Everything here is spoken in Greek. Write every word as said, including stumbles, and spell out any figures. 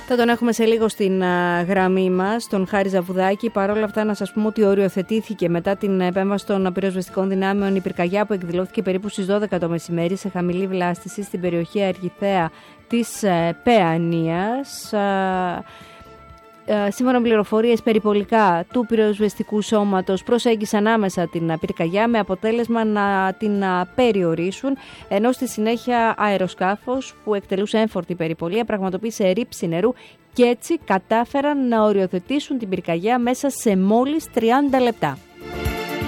Θα τον έχουμε σε λίγο στην α, γραμμή μας, τον Χάρη Ζαβουδάκη. Παρ' όλα αυτά, να σας πούμε ότι οριοθετήθηκε μετά την επέμβαση των πυροσβεστικών δυνάμεων η πυρκαγιά που εκδηλώθηκε περίπου στις δώδεκα το μεσημέρι σε χαμηλή βλάστηση στην περιοχή Αργιθέα της ε, Παιανίας. Σύμφωνα με πληροφορίες, περιπολικά του πυροσβεστικού σώματος προσέγγισαν άμεσα την πυρκαγιά με αποτέλεσμα να την περιορίσουν, ενώ στη συνέχεια αεροσκάφος που εκτελούσε έμφορτη περιπολία πραγματοποίησε ρήψη νερού και έτσι κατάφεραν να οριοθετήσουν την πυρκαγιά μέσα σε μόλις τριάντα λεπτά.